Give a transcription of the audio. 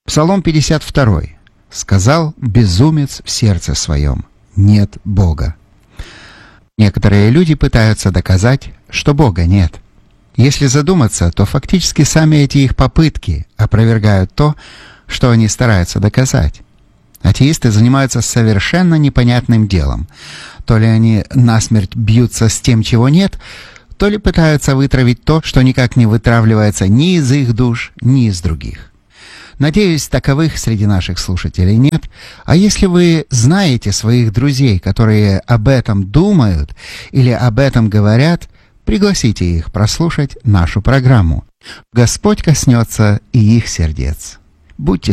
Псалом 52. «Сказал безумец в сердце своем: нет Бога». Некоторые люди пытаются доказать, что Бога нет. Если задуматься, то фактически сами эти их попытки опровергают то, что они стараются доказать. Атеисты занимаются совершенно непонятным делом. То ли они насмерть бьются с тем, чего нет, то ли пытаются вытравить то, что никак не вытравливается ни из их душ, ни из других. Надеюсь, таковых среди наших слушателей нет. А если вы знаете своих друзей, которые об этом думают или об этом говорят, пригласите их прослушать нашу программу. Господь коснется и их сердец. Будьте